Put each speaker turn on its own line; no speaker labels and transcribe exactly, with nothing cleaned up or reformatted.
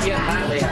เครียดมากเลยอะ